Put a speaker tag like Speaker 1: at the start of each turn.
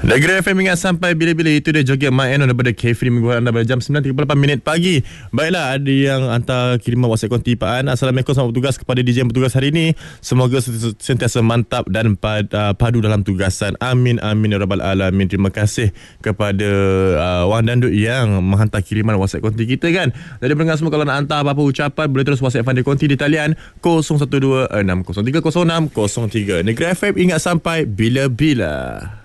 Speaker 1: Negeri FM ingat sampai bila-bila. Itu dia joget Mak Eno daripada K-Free minggu anda pada jam 9.38 pagi. Baiklah, ada yang hantar kiriman WhatsApp konti Pak An. Assalamualaikum selamat bertugas kepada DJ yang bertugas hari ini. Semoga sentiasa mantap dan padu dalam tugasan. Amin amin ya rabbal alamin. Terima kasih kepada Wang Dandut yang menghantar kiriman WhatsApp konti kita kan. Jadi pendengar semua, kalau nak hantar apa-apa ucapan boleh terus WhatsApp Fandi konti di talian 0126030603. Negeri FM ingat sampai bila-bila.